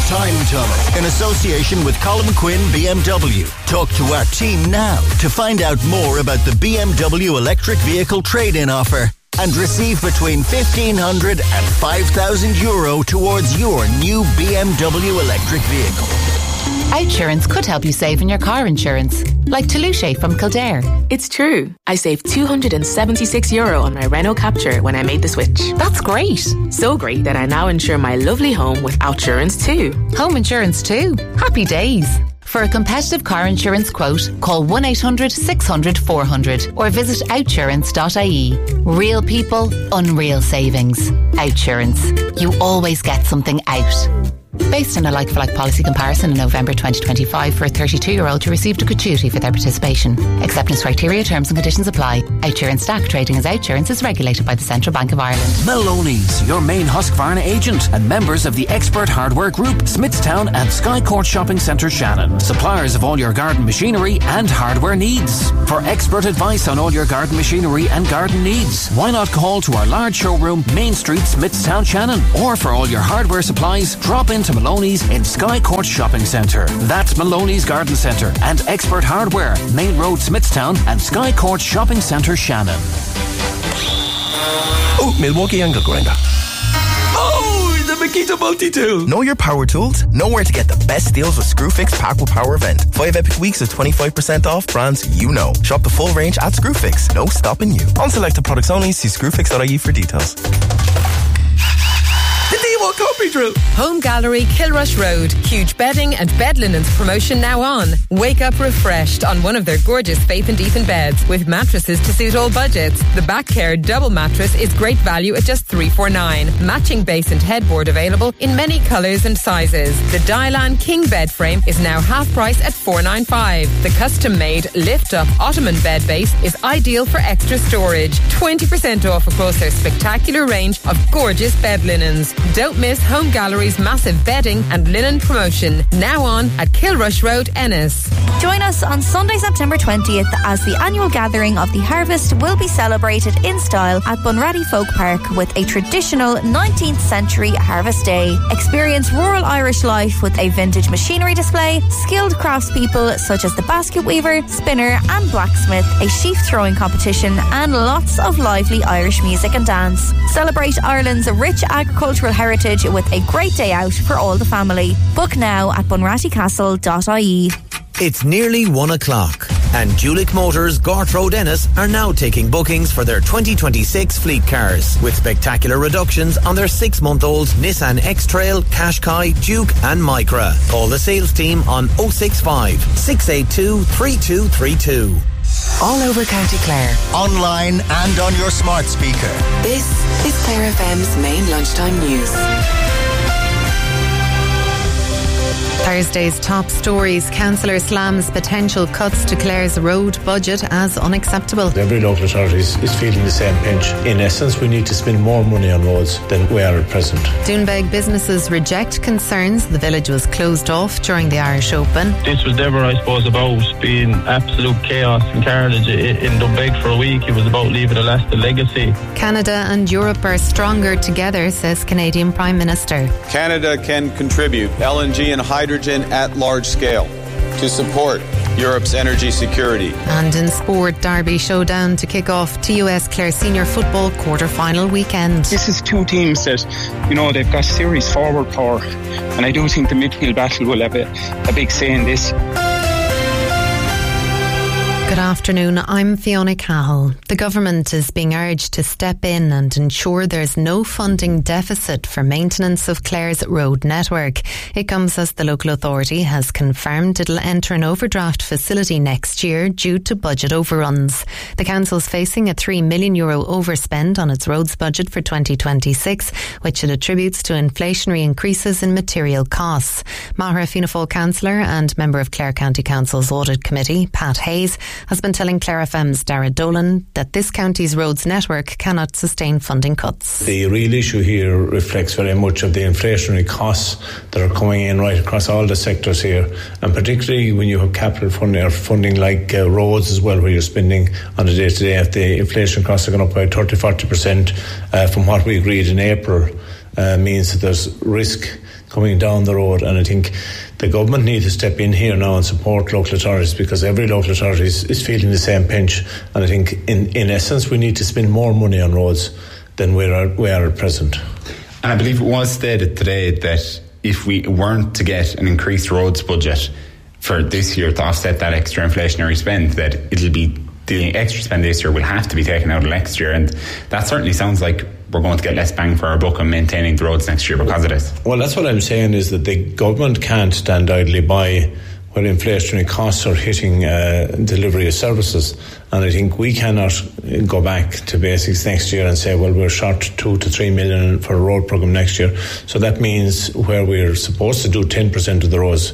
Time Tunnel in association with Colin Quinn BMW. Talk to our team now to find out more about the BMW electric vehicle trade-in offer and receive between €1,500 and €5,000 towards your new BMW electric vehicle. Outsurance could help you save on your car insurance, like Toulouse from Kildare. It's true. I saved €276 on my Renault Captur when I made the switch. That's great. So great that I now insure my lovely home with Outsurance too. Home insurance too. Happy days. For a competitive car insurance quote, call 1-800-600-400 or visit outsurance.ie. Real people, unreal savings. Outsurance. You always get something out. Based on a like-for-like policy comparison in November 2025 for a 32-year-old who received a gratuity for their participation. Acceptance criteria, terms and conditions apply. Outsurance Stack trading as Outsurance is regulated by the Central Bank of Ireland. Maloney's, your main Husqvarna agent and members of the Expert Hardware Group, Smithstown and Sky Court Shopping Centre Shannon. Suppliers of all your garden machinery and hardware needs. For expert advice on all your garden machinery and garden needs, why not call to our large showroom, Main Street, Smithstown, Shannon? Or for all your hardware supplies, drop into Maloney's in Sky Court Shopping Centre. That's Maloney's Garden Centre and Expert Hardware, Main Road, Smithstown and Sky Court Shopping Centre, Shannon. Oh, Milwaukee angle grinder. Oh, the Makita multi-tool. Know your power tools? Know where to get the best deals with Screwfix Pack with Power event. 5 epic weeks of 25% off brands you know. Shop the full range at Screwfix. No stopping you. On selected products only. See screwfix.ie for details. Home Gallery, Kilrush Road. Huge bedding and bed linens promotion now on. Wake up refreshed on one of their gorgeous Faith and Ethan beds with mattresses to suit all budgets. The Back Care double mattress is great value at just $349. Matching base and headboard available in many colours and sizes. The Dylan King bed frame is now half price at $495. The custom-made lift-up Ottoman bed base is ideal for extra storage. 20% off across their spectacular range of gorgeous bed linens. Don't miss Home Gallery's massive bedding and linen promotion, now on at Kilrush Road, Ennis. Join us on Sunday, September 20th as the annual gathering of the harvest will be celebrated in style at Bunratty Folk Park with a traditional 19th century Harvest Day. Experience rural Irish life with a vintage machinery display, skilled craftspeople such as the basket weaver, spinner and blacksmith, a sheaf throwing competition and lots of lively Irish music and dance. Celebrate Ireland's rich agricultural heritage with a great day out for all the family. Book now at bunrattycastle.ie. It's nearly 1 o'clock and Julick Motors, Gort Road, Ennis are now taking bookings for their 2026 fleet cars with spectacular reductions on their 6-month-old Nissan X-Trail, Qashqai, Duke and Micra. Call the sales team on 065 682 3232. All over County Clare. Online and on your smart speaker. This is Clare FM's main lunchtime news. Thursday's top stories. Councillor slams potential cuts to Clare's road budget as unacceptable. Every local authority is feeling the same pinch. In essence, we need to spend more money on roads than we are at present. Doonbeg businesses reject concerns the village was closed off during the Irish Open. This was never, I suppose, about being absolute chaos and carnage in Doonbeg for a week. It was about leaving a lasting legacy. Canada and Europe are stronger together, says Canadian Prime Minister. Canada can contribute LNG and hydrogen at large scale to support Europe's energy security. And in sport, Derby showdown to kick off TUS Clare Senior Football quarter-final weekend. This is two teams that, they've got serious forward power, and I do think the midfield battle will have a big say in this. Good afternoon, I'm Fiona Cahill. The government is being urged to step in and ensure there's no funding deficit for maintenance of Clare's road network. It comes as the local authority has confirmed it'll enter an overdraft facility next year due to budget overruns. The council's facing a €3 million overspend on its roads budget for 2026, which it attributes to inflationary increases in material costs. Mahra Fianna Fáil councillor and member of Clare County Council's Audit Committee, Pat Hayes, has been telling Clare FM's Dara Dolan that this county's roads network cannot sustain funding cuts. The real issue here reflects very much of the inflationary costs that are coming in right across all the sectors here, and particularly when you have capital funding or funding like roads as well, where you're spending on a day-to-day. If the inflation costs are going up by 30-40% from what we agreed in April, means that there's risk coming down the road, and I think the government need to step in here now and support local authorities, because every local authority is feeling the same pinch, and I think in essence we need to spend more money on roads than we are at present. And I believe it was stated today that if we weren't to get an increased roads budget for this year to offset that extra inflationary spend, that it'll be the extra spend this year will have to be taken out of next year, and that certainly sounds like we're going to get less bang for our buck on maintaining the roads next year because of this. Well, that's what I'm saying, is that the government can't stand idly by when inflationary costs are hitting delivery of services, and I think we cannot go back to basics next year and say, well, we're short 2 to 3 million for a road programme next year. So that means where we're supposed to do 10% of the roads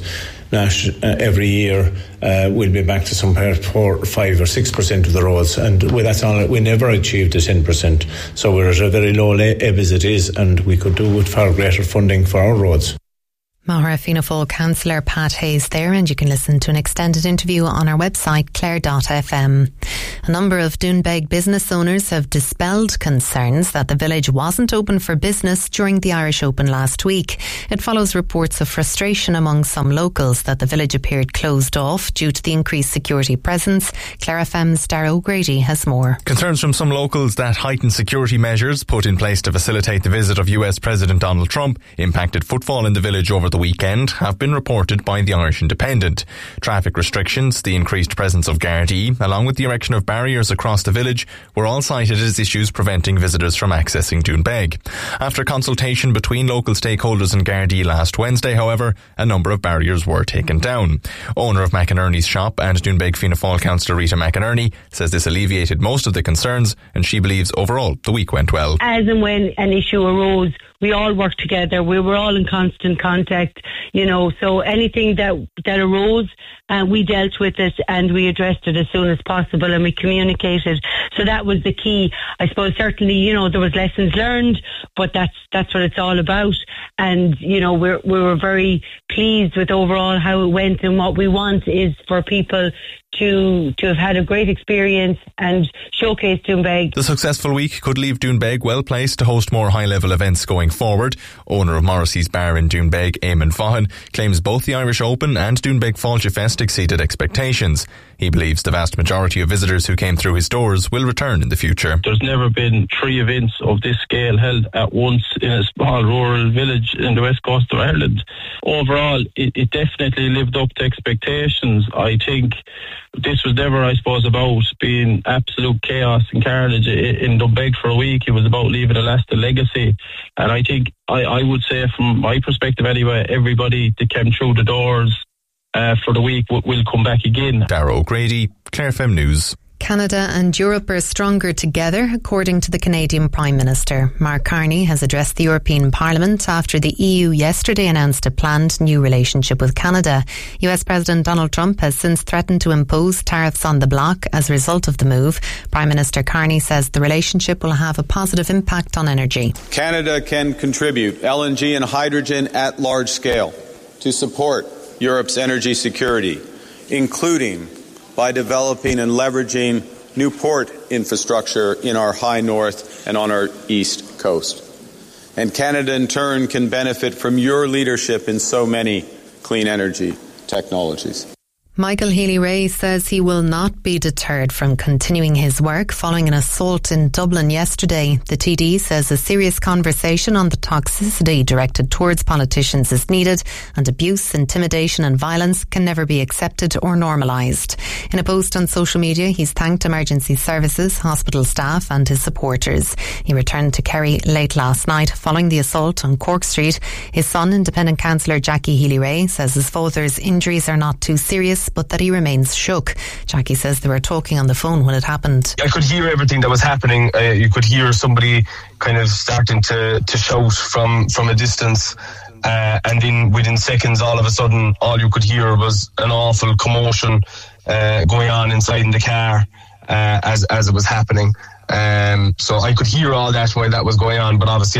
every year, we'll be back to somewhere 4, 5 or 6% of the roads, and that's all. We never achieved the 10%, so we're at a very low ebb as it is, and we could do with far greater funding for our roads. Mahara Fianna Fáil councillor Pat Hayes there, and you can listen to an extended interview on our website clare.fm. A number of Doonbeg business owners have dispelled concerns that the village wasn't open for business during the Irish Open last week. It follows reports of frustration among some locals that the village appeared closed off due to the increased security presence. Clare FM's Darragh O'Grady has more. Concerns from some locals that heightened security measures put in place to facilitate the visit of US President Donald Trump impacted footfall in the village over the weekend have been reported by the Irish Independent. Traffic restrictions, the increased presence of Gardaí, along with the erection of barriers across the village, were all cited as issues preventing visitors from accessing Doonbeg. After consultation between local stakeholders and Gardaí last Wednesday, however, a number of barriers were taken down. Owner of McInerney's shop and Doonbeg Fianna Fáil councillor Rita McInerney says this alleviated most of the concerns, and she believes overall the week went well. As and when an issue arose, we all worked together. We were all in constant contact, so anything that arose, we dealt with it and we addressed it as soon as possible, and we communicated. So that was the key. I suppose certainly, there was lessons learned, but that's what it's all about. And, we were very pleased with overall how it went, and what we want is for people to have had a great experience and showcase Doonbeg. The successful week could leave Doonbeg well placed to host more high-level events going forward. Owner of Morrissey's Bar in Doonbeg, Eamon Vaughan, claims both the Irish Open and Doonbeg Fáilte Fest exceeded expectations. He believes the vast majority of visitors who came through his doors will return in the future. There's never been 3 events of this scale held at once in a small rural village in the west coast of Ireland. Overall, it definitely lived up to expectations. I think this was never, I suppose, about being absolute chaos and carnage in Doonbeg for a week. It was about leaving a lasting legacy. And I think, I would say from my perspective anyway, everybody that came through the doors for the week will come back again. Darragh O'Grady, Clare FM News. Canada and Europe are stronger together, according to the Canadian Prime Minister. Mark Carney has addressed the European Parliament after the EU yesterday announced a planned new relationship with Canada. US President Donald Trump has since threatened to impose tariffs on the bloc as a result of the move. Prime Minister Carney says the relationship will have a positive impact on energy. Canada can contribute LNG and hydrogen at large scale to support Europe's energy security, including by developing and leveraging new port infrastructure in our high north and on our east coast. And Canada, in turn, can benefit from your leadership in so many clean energy technologies. Michael Healy-Rae says he will not be deterred from continuing his work following an assault in Dublin yesterday. The TD says a serious conversation on the toxicity directed towards politicians is needed, and abuse, intimidation and violence can never be accepted or normalised. In a post on social media, he's thanked emergency services, hospital staff and his supporters. He returned to Kerry late last night following the assault on Cork Street. His son, Independent Councillor Jackie Healy-Rae, says his father's injuries are not too serious, but that he remains shook. Jackie says they were talking on the phone when it happened. I could hear everything that was happening. You could hear somebody kind of starting to shout from a distance. And then within seconds, all of a sudden, all you could hear was an awful commotion going on inside in the car as it was happening. So I could hear all that while that was going on, but obviously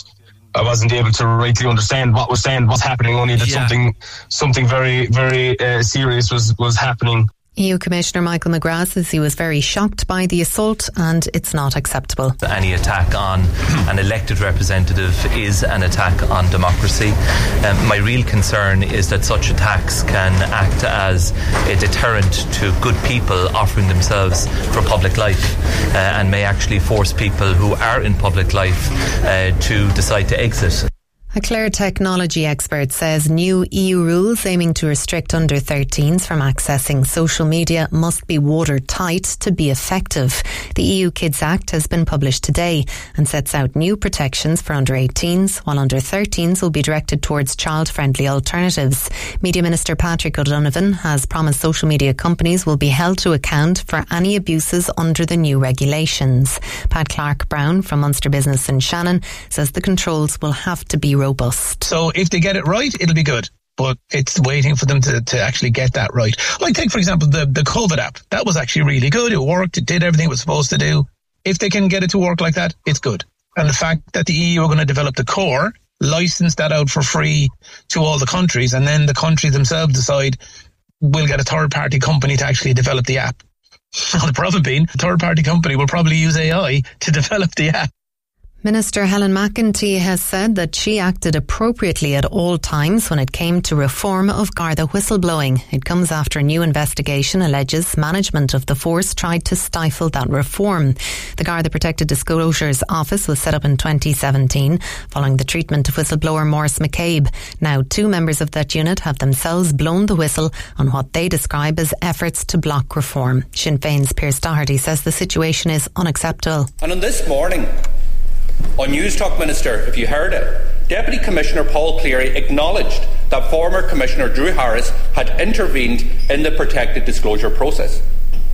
I wasn't able to rightly understand what's happening, only that something very, very serious was happening. EU Commissioner Michael McGrath says he was very shocked by the assault and it's not acceptable. Any attack on an elected representative is an attack on democracy. My real concern is that such attacks can act as a deterrent to good people offering themselves for public life and may actually force people who are in public life to decide to exit. A Clare technology expert says new EU rules aiming to restrict under 13s from accessing social media must be watertight to be effective. The EU Kids Act has been published today and sets out new protections for under 18s, while under 13s will be directed towards child-friendly alternatives. Media Minister Patrick O'Donovan has promised social media companies will be held to account for any abuses under the new regulations. Pat Clark-Brown from Munster Business in Shannon says the controls will have to be robust. So if they get it right, it'll be good. But it's waiting for them to actually get that right. Like take, for example, the COVID app. That was actually really good. It worked. It did everything it was supposed to do. If they can get it to work like that, it's good. And the fact that the EU are going to develop the core, license that out for free to all the countries, and then the countries themselves decide we'll get a third-party company to actually develop the app. Well, the problem being, the third-party company will probably use AI to develop the app. Minister Helen McEntee has said that she acted appropriately at all times when it came to reform of Garda whistleblowing. It comes after a new investigation alleges management of the force tried to stifle that reform. The Garda Protected Disclosures Office was set up in 2017 following the treatment of whistleblower Maurice McCabe. Now 2 members of that unit have themselves blown the whistle on what they describe as efforts to block reform. Sinn Féin's Pearse Doherty says the situation is unacceptable. And on this morning, on Newstalk, Minister, if you heard it, Deputy Commissioner Paul Cleary acknowledged that former Commissioner Drew Harris had intervened in the protected disclosure process.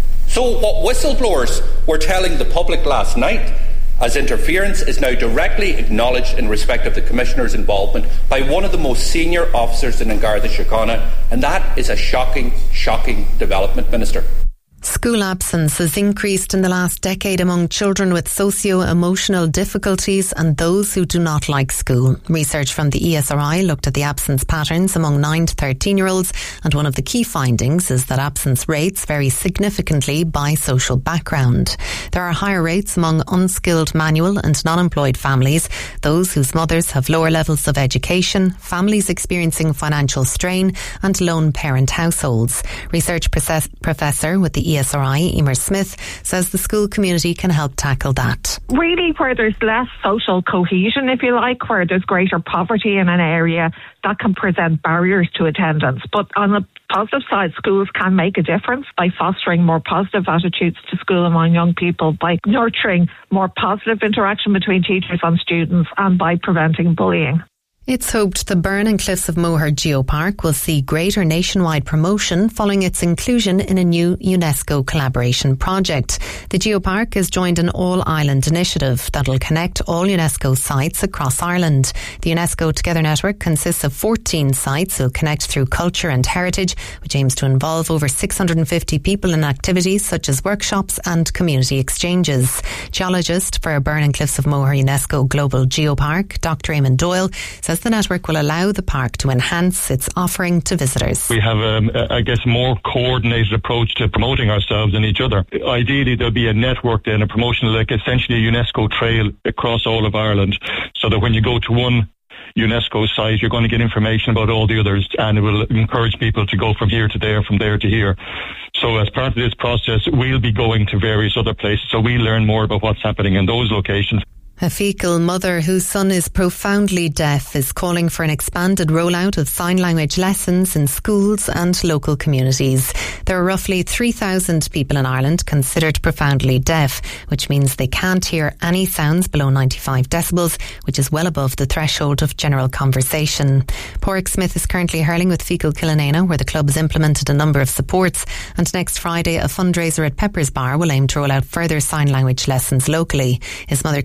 So what whistleblowers were telling the public last night as interference is now directly acknowledged in respect of the Commissioner's involvement by one of the most senior officers in Garda Síochána, and that is a shocking, shocking development, Minister. School absence has increased in the last decade among children with socio-emotional difficulties and those who do not like school. Research from the ESRI looked at the absence patterns among 9 to 13-year-olds, and one of the key findings is that absence rates vary significantly by social background. There are higher rates among unskilled manual and non-employed families, those whose mothers have lower levels of education, families experiencing financial strain, and lone parent households. Research professor with the ESRI, Emer Smith, says the school community can help tackle that. Really, where there's less social cohesion, if you like, where there's greater poverty in an area, that can present barriers to attendance. But on the positive side, schools can make a difference by fostering more positive attitudes to school among young people, by nurturing more positive interaction between teachers and students, and by preventing bullying. It's hoped the Burn and Cliffs of Moher Geopark will see greater nationwide promotion following its inclusion in a new UNESCO collaboration project. The Geopark has joined an all-island initiative that will connect all UNESCO sites across Ireland. The UNESCO Together network consists of 14 sites that will connect through culture and heritage, which aims to involve over 650 people in activities such as workshops and community exchanges. Geologist for Burn and Cliffs of Moher UNESCO Global Geopark, Dr. Eamon Doyle, says the network will allow the park to enhance its offering to visitors. We have, a more coordinated approach to promoting ourselves and each other. Ideally, there'll be a network then, a promotional, like essentially a UNESCO trail across all of Ireland, so that when you go to one UNESCO site, you're going to get information about all the others, and it will encourage people to go from here to there, from there to here. So as part of this process, we'll be going to various other places, so we learn more about what's happening in those locations. A Feakle mother whose son is profoundly deaf is calling for an expanded rollout of sign language lessons in schools and local communities. There are roughly 3,000 people in Ireland considered profoundly deaf, which means they can't hear any sounds below 95 decibels, which is well above the threshold of general conversation. Pádraig Smith is currently hurling with Feakle Killanena, where the club has implemented a number of supports, and next Friday a fundraiser at Peppers Bar will aim to roll out further sign language lessons locally. His mother Katie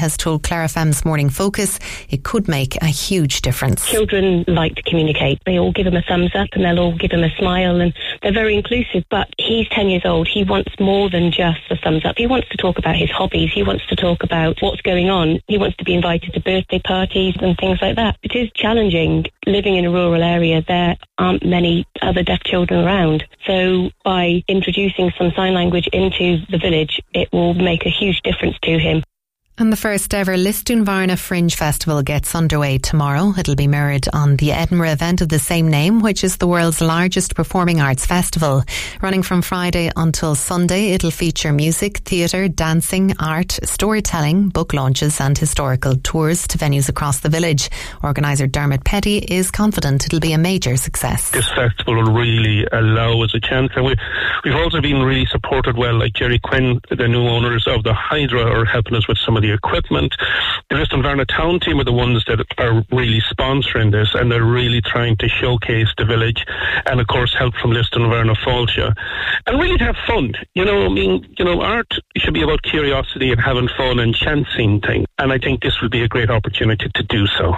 has told Clare FM's Morning Focus it could make a huge difference. Children like to communicate. They all give him a thumbs up and they'll all give him a smile, and they're very inclusive. But he's 10 years old. He wants more than just a thumbs up. He wants to talk about his hobbies. He wants to talk about what's going on. He wants to be invited to birthday parties and things like that. It is challenging living in a rural area. There aren't many other deaf children around. So by introducing some sign language into the village, it will make a huge difference to him. And the first ever Lisdoonvarna Fringe Festival gets underway tomorrow. It'll be mirrored on the Edinburgh event of the same name, which is the world's largest performing arts festival. Running from Friday until Sunday, it'll feature music, theatre, dancing, art, storytelling, book launches and historical tours to venues across the village. Organiser Dermot Petty is confident it'll be a major success. This festival will really allow us a chance, and we've also been really supported well, like Jerry Quinn, the new owners of the Hydra, are helping us with some of the equipment. The Lisdoonvarna town team are the ones that are really sponsoring this, and they're really trying to showcase the village, and of course help from Lisdoonvarna Fáilte, and really to have fun. Art should be about curiosity and having fun and chancing things, and I think this will be a great opportunity to do so.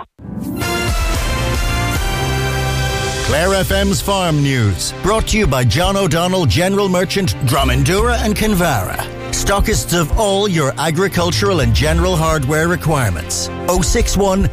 Clare FM's Farm News, brought to you by John O'Donnell General Merchant, Drummondura and Kinvara. Stockists of all your agricultural and general hardware requirements. 061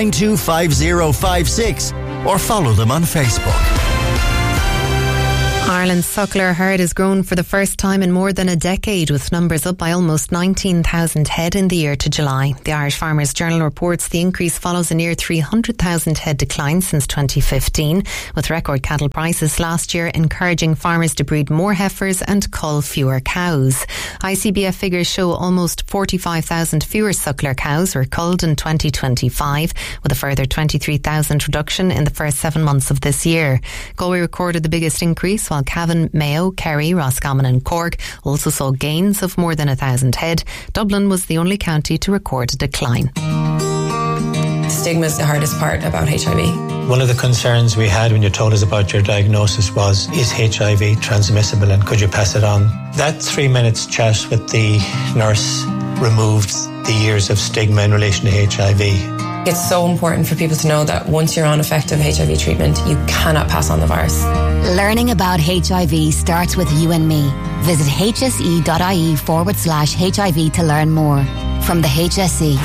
925056 or follow them on Facebook. Ireland's suckler herd has grown for the first time in more than a decade, with numbers up by almost 19,000 head in the year to July. The Irish Farmers Journal reports the increase follows a near 300,000 head decline since 2015, with record cattle prices last year encouraging farmers to breed more heifers and cull fewer cows. ICBF figures show almost 45,000 fewer suckler cows were culled in 2025, with a further 23,000 reduction in the first 7 months of this year. Galway recorded the biggest increase, while Cavan, Mayo, Kerry, Roscommon and Cork also saw gains of more than 1,000 head. Dublin was the only county to record a decline. Stigma is the hardest part about HIV. One of the concerns we had when you told us about your diagnosis was, is HIV transmissible and could you pass it on? That 3 minutes chat with the nurse removed the years of stigma in relation to HIV. It's so important for people to know that once you're on effective HIV treatment, you cannot pass on the virus. Learning about HIV starts with you and me. Visit hse.ie/HIV to learn more. From the HSE.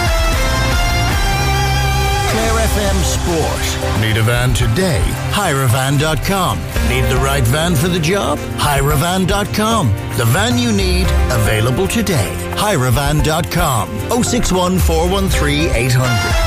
Clare FM Sport. Need a van today? Hirevan.com. Need the right van for the job? Hirevan.com. The van you need, available today. Hirevan.com. 061 413 800.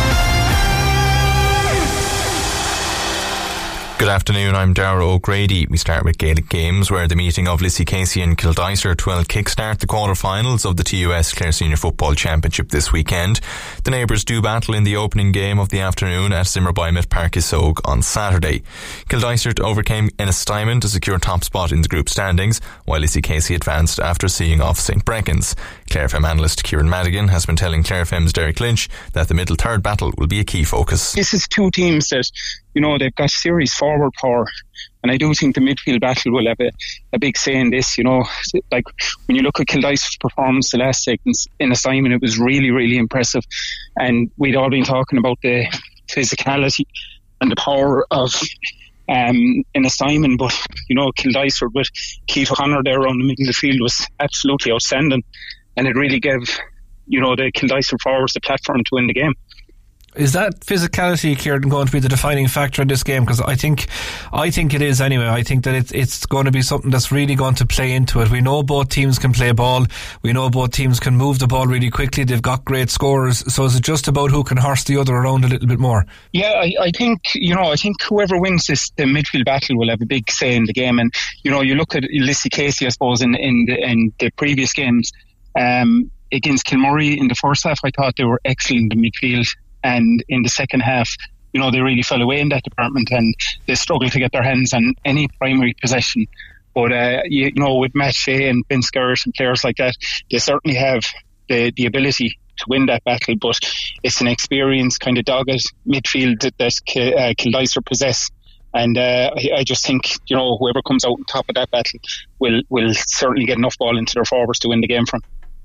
Good afternoon, I'm Darragh O'Grady. We start with Gaelic Games, where the meeting of Lissycasey and Kildysart will kickstart the quarter-finals of the TUS Clare Senior Football Championship this weekend. The neighbours do battle in the opening game of the afternoon at Zimmerbeim at Páirc Uí Sóg on Saturday. Kildysart overcame Ennistimon to secure top spot in the group standings, while Lissycasey advanced after seeing off St. Brecons. Clare FM analyst Kieran Madigan has been telling Clare FM's Derek Lynch that the middle third battle will be a key focus. This is two teams that, they've got serious forward power, and I do think the midfield battle will have a big say in this. Like when you look at Kildysart's performance the last seconds in Ennistimon, it was really, really impressive, and we'd all been talking about the physicality and the power of Ennistimon, but Kildysart with Keith O'Connor there around the middle of the field was absolutely outstanding, and it really gave the Kildysart forwards the platform to win the game. Is that physicality, Kieran, going to be the defining factor in this game? Because I think it is anyway. I think that it's going to be something that's really going to play into it. We know both teams can play ball. We know both teams can move the ball really quickly. They've got great scorers. So is it just about who can horse the other around a little bit more? Yeah, I think whoever wins this, the midfield battle will have a big say in the game. And, you look at Lissycasey, I suppose, in the previous games, against Kilmurray in the first half, I thought they were excellent in midfield. And in the second half, they really fell away in that department, and they struggled to get their hands on any primary possession. But, with Matt Shea and Ben Skerritt and players like that, they certainly have the ability to win that battle. But it's an experienced kind of dogged midfield that Kildysart possess. And I just think, whoever comes out on top of that battle will certainly get enough ball into their forwards to win the game from.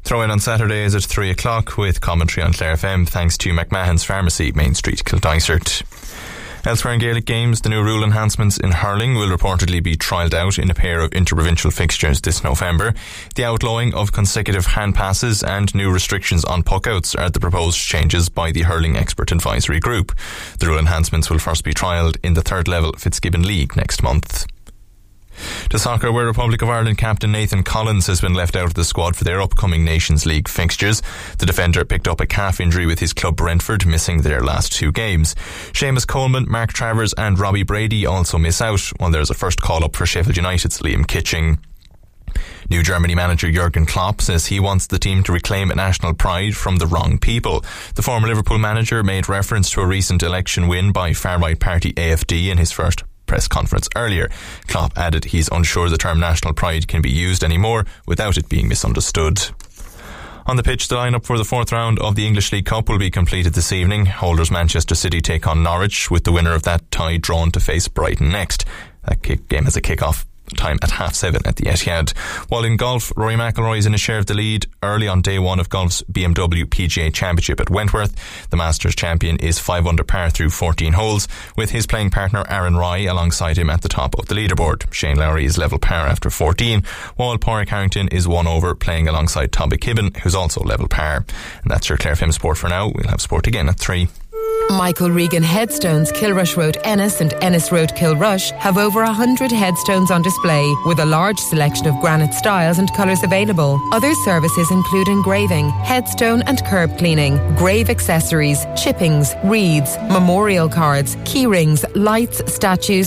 Throw in on Saturday is at 3 o'clock with commentary on Clare FM thanks to McMahon's Pharmacy, Main Street, Kildysart. Elsewhere in Gaelic games, the new rule enhancements in hurling will reportedly be trialled out in a pair of interprovincial fixtures this November. The outlawing of consecutive hand passes and new restrictions on puckouts are the proposed changes by the Hurling Expert Advisory Group. The rule enhancements will first be trialled in the third level Fitzgibbon League next month. To soccer, where Republic of Ireland captain Nathan Collins has been left out of the squad for their upcoming Nations League fixtures. The defender picked up a calf injury with his club Brentford, missing their last 2 games. Seamus Coleman, Mark Travers and Robbie Brady also miss out, while there's a first call-up for Sheffield United's Liam Kitching. New Germany manager Jurgen Klopp says he wants the team to reclaim national pride from the wrong people. The former Liverpool manager made reference to a recent election win by far-right party AfD in his first press conference earlier. Klopp added he's unsure the term national pride can be used anymore without it being misunderstood. On the pitch, the lineup for the 4th round of the English League Cup will be completed this evening. Holders Manchester City take on Norwich, with the winner of that tie drawn to face Brighton next. That game has a kick-off time at 7:30 at the Etihad. While in golf, Rory McIlroy is in a share of the lead early on day 1 of golf's BMW PGA Championship at Wentworth. The Masters champion is 5 under par through 14 holes, with his playing partner Aaron Rai alongside him at the top of the leaderboard. Shane Lowry is level par after 14, while Pádraig Harrington is 1 over, playing alongside Tommy Kibben, who's also level par. And that's your Clare FM Sport for now. We'll have sport again at 3. Michael Regan Headstones, Kilrush Road Ennis and Ennis Road Kilrush have over 100 headstones on display, with a large selection of granite styles and colours available. Other services include engraving, headstone and curb cleaning, grave accessories, chippings, wreaths, memorial cards, key rings, lights, statues